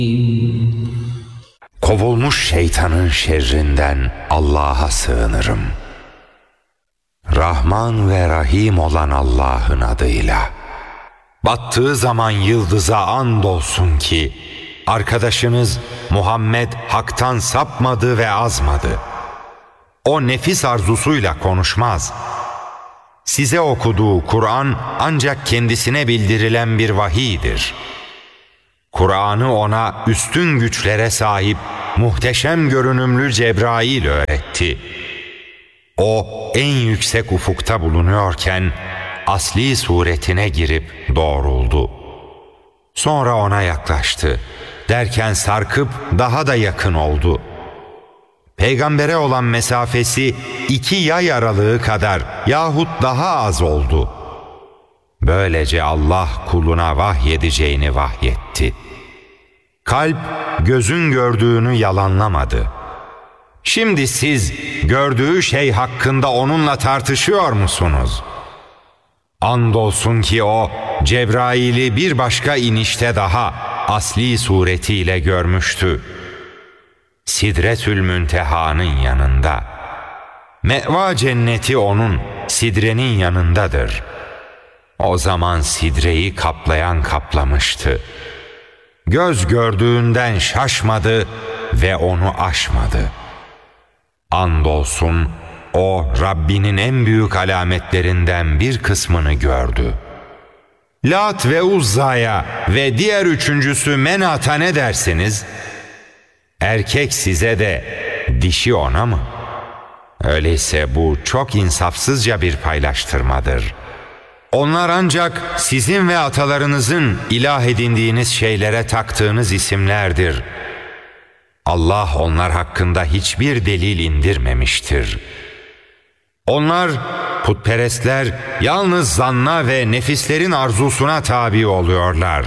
Kovulmuş şeytanın şerrinden Allah'a sığınırım. Rahman ve Rahim olan Allah'ın adıyla. Battığı zaman yıldıza andolsun ki arkadaşınız Muhammed haktan sapmadı ve azmadı. O nefis arzusuyla konuşmaz. Size okuduğu Kur'an ancak kendisine bildirilen bir vahiydir. Kur'an'ı ona üstün güçlere sahip muhteşem görünümlü Cebrail öğretti. O en yüksek ufukta bulunuyorken asli suretine girip doğruldu. Sonra ona yaklaştı. Derken sarkıp daha da yakın oldu. Peygambere olan mesafesi 2 yay aralığı kadar yahut daha az oldu. Böylece Allah kuluna vahyedeceğini vahyetti. Kalp gözün gördüğünü yalanlamadı. Şimdi siz gördüğü şey hakkında onunla tartışıyor musunuz? Andolsun ki o Cebrail'i bir başka inişte daha asli suretiyle görmüştü. Sidretül Münteha'nın yanında. Meva cenneti onun, sidrenin yanındadır. O zaman sidreyi kaplayan kaplamıştı. Göz gördüğünden şaşmadı ve onu aşmadı. Andolsun o Rabbinin en büyük alametlerinden bir kısmını gördü. Lat ve Uzza'ya ve diğer üçüncüsü Menat'a ne dersiniz? Erkek size de, dişi ona mı? Öyleyse bu çok insafsızca bir paylaştırmadır. Onlar ancak sizin ve atalarınızın ilah edindiğiniz şeylere taktığınız isimlerdir. Allah onlar hakkında hiçbir delil indirmemiştir. Onlar, putperestler, yalnız zanna ve nefislerin arzusuna tabi oluyorlar.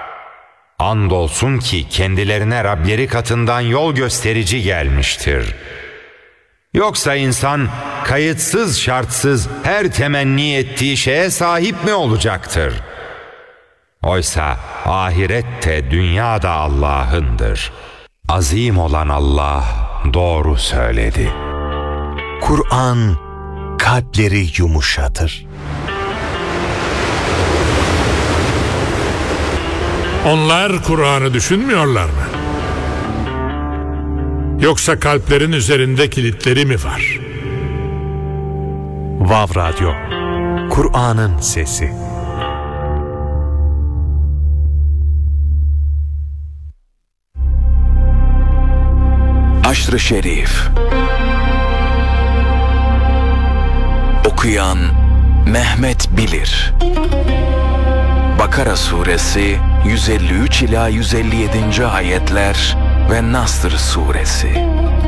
Andolsun ki kendilerine Rableri katından yol gösterici gelmiştir. Yoksa insan kayıtsız şartsız her temenni ettiği şeye sahip mi olacaktır? Oysa ahirette dünya da Allah'ındır. Azim olan Allah doğru söyledi. Kur'an kalpleri yumuşatır. Onlar Kur'an'ı düşünmüyorlar mı? Yoksa kalplerin üzerinde kilitleri mi var? Vav Radyo, Kur'an'ın sesi. Aşr-ı Şerif. Okuyan Mehmet Bilir. Bakara suresi 153 ila 157. ayetler ve Nasr suresi.